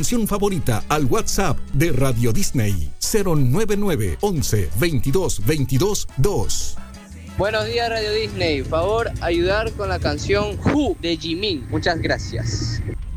Canción favorita al WhatsApp de Radio Disney 099 11 22 22 2. Buenos días Radio Disney, favor ayudar con la canción Who de Jimin. Muchas gracias.